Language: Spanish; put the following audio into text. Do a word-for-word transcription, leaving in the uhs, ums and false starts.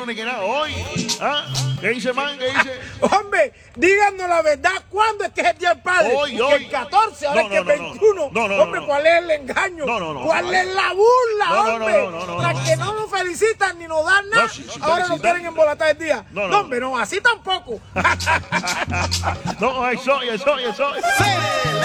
lunes que nada. Hoy. ¿Ah? ¿Qué dice, man? ¿Qué dice? Hombre, díganos la verdad, ¿cuándo es que es el Día del Padre? Hoy, Que hoy. el catorce, ahora No, es que no, el no, no. veintiuno. No, no, no, Hombre, no. ¿cuál es el engaño? No, no, no. ¿Cuál es la burla, No, no, no, hombre? no, no, no, La no. que no nos felicitan ni nos dan nada, No, sí, sí, ahora nos felicitan. quieren embolatar el día. No, no, No, hombre, no, así tampoco. No, eso, eso, eso.